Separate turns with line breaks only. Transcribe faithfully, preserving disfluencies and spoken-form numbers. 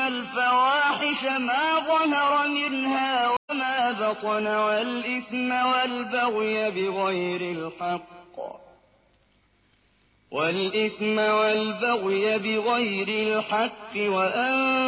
الْفَوَاحِشَ مَا ظَهَرَ مِنْهَا وَمَا بَطَنَ وَالْإِثْمَ وَالْبَغْيَ بِغَيْرِ الْحَقِّ والإثم والبغي بغير الحق وأن